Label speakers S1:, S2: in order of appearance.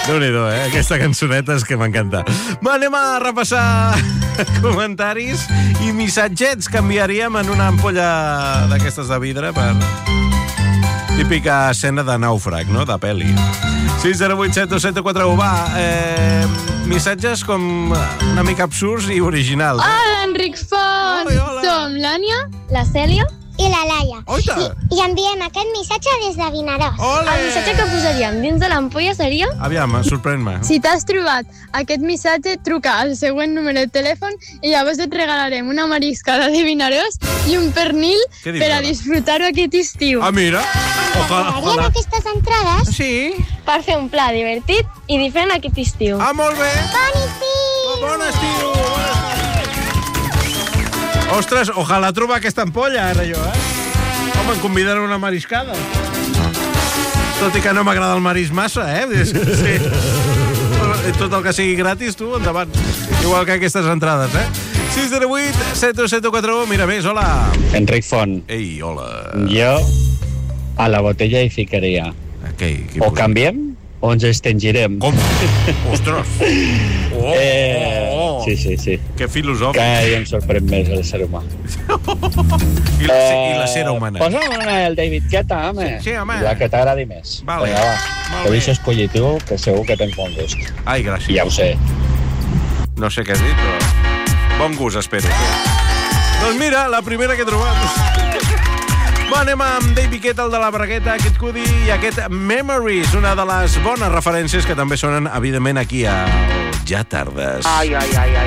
S1: Déu-n'hi-do, aquesta cançoneta és que m'encanta. Va, anem a repassar comentaris i missatgets que enviaríem en una ampolla d'aquestes de vidre per... Típica escena de nàufrag, no?, de pel·li. 608-72741, va. Missatges com una mica absurds i originals.
S2: Hola, Enric Font!
S1: Hola.
S2: Som l'Ània, la Cèlia
S3: i la Laia.
S1: Oita!
S3: I enviem aquest missatge des de Vinaròs.
S1: Ole!
S2: El missatge que posaríem dins de l'ampolla seria:
S1: Aviam, sorprèn-me.
S2: si t'has trobat aquest missatge, truca al següent número de telèfon i llavors et regalarem una mariscada de Vinaròs i un pernil
S1: Què dius,
S2: per a
S1: ara?
S2: disfrutar-ho aquest estiu.
S1: Ah, mira.
S3: T'agradarien aquestes entrades?
S1: Sí.
S2: Per fer un pla divertit i diferent aquest estiu.
S1: Ah, molt bé.
S3: Bon estiu!
S1: Bon estiu. Ostres, ojalà trobar aquesta ampolla, ara jo, Home, em convidaré a una mariscada. Tot i que no m'agrada el marisc massa, Sí. Tot el que sigui gratis, tu, endavant. Igual que aquestes entrades, 608-72741, mira més, hola.
S4: Enric Font,
S1: Ei, hola.
S4: jo a la botella hi ficaria.
S1: Què
S4: O canviem o ens extingirem.
S1: Com? Ostres.
S4: Sí.
S1: Que filosòfic.
S4: Cada dia em sorprèn més el ser humà.
S1: I la cera humana.
S4: Posa'm una del David Guetta, home.
S1: Sí, home.
S4: La que t'agradi més.
S1: Vale.
S4: Vinga, va.
S1: Molt
S4: Que
S1: bé.
S4: això és positiu, que segur que tens bon gust.
S1: Ai, gràcies.
S4: Ja ho sé.
S1: No sé què has dit, però... Bon gust, espero. Doncs mira, la primera que he trobat. Va, anem amb David Guetta, el de la bragueta, aquest Cudi i aquest Memories, una de les bones referències que també sonen, evidentment, aquí a Ja Tardes.
S5: Ai, ai, ai, ai.